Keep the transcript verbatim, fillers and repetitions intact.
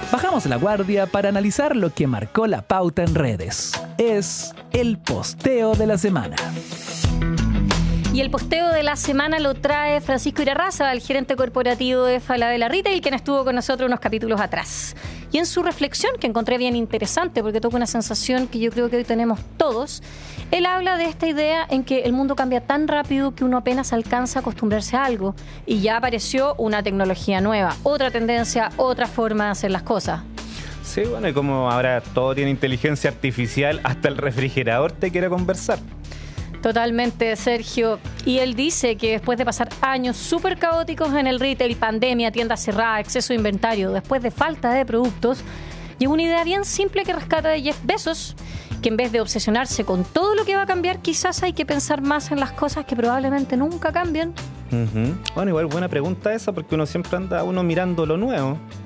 Bajamos la guardia para analizar lo que marcó la pauta en redes. Es el posteo de la semana. Y el posteo de la semana lo trae Francisco Irarrázaval, el gerente corporativo de Falabella Retail, quien estuvo con nosotros unos capítulos atrás. Y en su reflexión, que encontré bien interesante, porque toca una sensación que yo creo que hoy tenemos todos, él habla de esta idea en que el mundo cambia tan rápido que uno apenas alcanza a acostumbrarse a algo y ya apareció una tecnología nueva, otra tendencia, otra forma de hacer las cosas. Sí, bueno, y como ahora todo tiene inteligencia artificial, hasta el refrigerador te quiere conversar. Totalmente, Sergio. Y él dice que después de pasar años súper caóticos en el retail, pandemia, tiendas cerradas, exceso de inventario, después de falta de productos, llegó una idea bien simple que rescata de Jeff Bezos, que en vez de obsesionarse con todo lo que va a cambiar, quizás hay que pensar más en las cosas que probablemente nunca cambien. Uh-huh. Bueno, igual buena pregunta esa, porque uno siempre anda uno mirando lo nuevo.